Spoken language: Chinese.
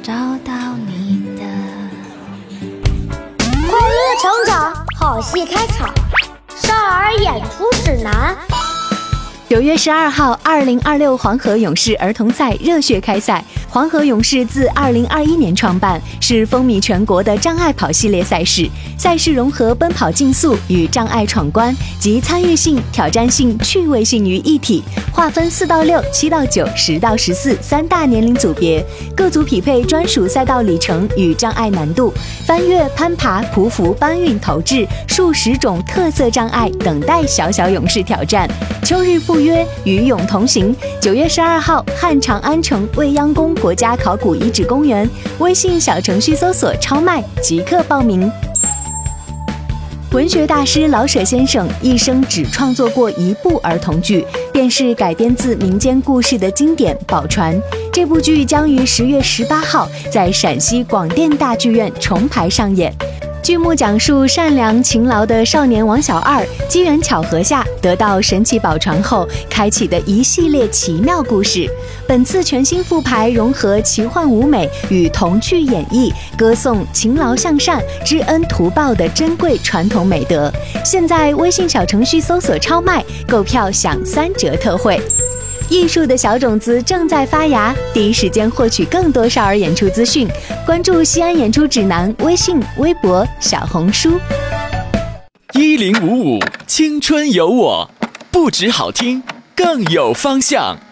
找到你的。 快乐成长，好戏开场，少儿演出指南。 9月12号，2026黄河勇士儿童赛热血开赛。黄河勇士自2021年创办，是风靡全国的障碍跑系列赛事。赛事融合奔跑竞速与障碍闯关及参与性、挑战性、趣味性于一体，划分4到6、7到9、10到143大年龄组别，各组匹配专属赛道里程与障碍难度，翻越、攀爬、匍匐、搬运、投掷数10种特色障碍等待小小勇士挑战。秋日赴约，与勇同行。9月12号，汉长安城未央宫国家考古遗址公园，微信小程序搜索超卖即刻报名。文学大师老舍先生一生只创作过1部儿童剧，便是改编自民间故事的经典《宝船》。这部剧将于10月18号在陕西广电大剧院重排上演。剧目讲述善良勤劳的少年王小二机缘巧合下得到神奇宝船后开启的一系列奇妙故事。本次全新复排融合奇幻舞美与童趣演绎，歌颂勤劳向善、知恩图报的珍贵传统美德。现在微信小程序搜索超卖，购票享3折特惠。艺术的小种子正在发芽，第一时间获取更多少儿演出资讯，关注西安演出指南微信、微博、小红书。 1055青春有我，不止好听，更有方向。